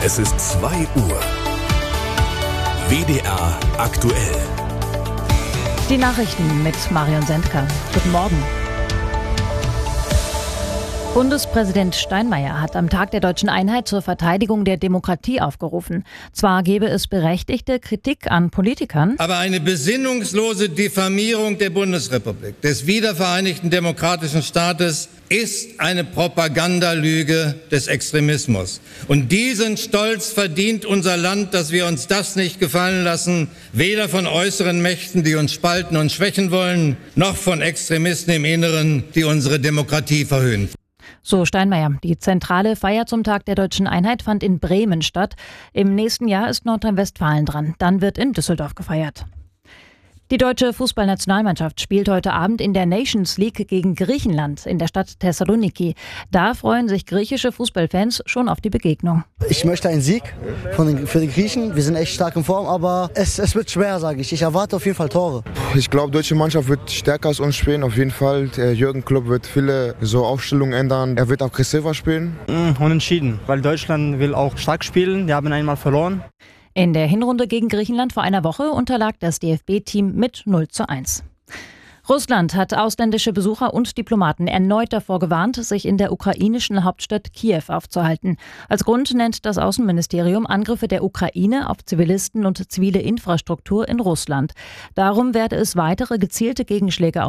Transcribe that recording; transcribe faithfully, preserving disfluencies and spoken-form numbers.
Es ist zwei Uhr. W D R aktuell. Die Nachrichten mit Marion Sendker. Guten Morgen. Bundespräsident Steinmeier hat am Tag der Deutschen Einheit zur Verteidigung der Demokratie aufgerufen. Zwar gebe es berechtigte Kritik an Politikern, aber eine besinnungslose Diffamierung der Bundesrepublik, des wiedervereinigten demokratischen Staates, ist eine Propagandalüge des Extremismus. Und diesen Stolz verdient unser Land, dass wir uns das nicht gefallen lassen, weder von äußeren Mächten, die uns spalten und schwächen wollen, noch von Extremisten im Inneren, die unsere Demokratie verhöhnen. So Steinmeier. Die zentrale Feier zum Tag der Deutschen Einheit fand in Bremen statt. Im nächsten Jahr ist Nordrhein-Westfalen dran. Dann wird in Düsseldorf gefeiert. Die deutsche Fußballnationalmannschaft spielt heute Abend in der Nations League gegen Griechenland in der Stadt Thessaloniki. Da freuen sich griechische Fußballfans schon auf die Begegnung. Ich möchte einen Sieg von den, für die Griechen. Wir sind echt stark in Form, aber es, es wird schwer, sage ich. Ich erwarte auf jeden Fall Tore. Ich glaube, die deutsche Mannschaft wird stärker als uns spielen, auf jeden Fall. Der Jürgen Klopp wird viele so Aufstellungen ändern. Er wird aggressiver spielen. Mm, unentschieden, weil Deutschland will auch stark spielen. Die haben einmal verloren. In der Hinrunde gegen Griechenland vor einer Woche unterlag das D F B-Team mit null zu eins. Russland hat ausländische Besucher und Diplomaten erneut davor gewarnt, sich in der ukrainischen Hauptstadt Kiew aufzuhalten. Als Grund nennt das Außenministerium Angriffe der Ukraine auf Zivilisten und zivile Infrastruktur in Russland. Darum werde es weitere gezielte Gegenschläge